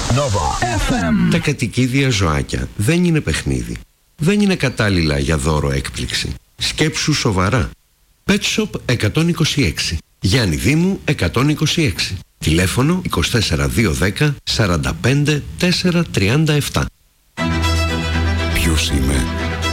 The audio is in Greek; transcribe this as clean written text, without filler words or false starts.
Nova FM. Τα κατοικίδια ζωάκια δεν είναι παιχνίδι. Δεν είναι κατάλληλα για δώρο έκπληξη. Σκέψου σοβαρά. Pet Shop 126. Γιάννη Δήμου 126. Τηλέφωνο 24210 45 437. Ποιος είμαι?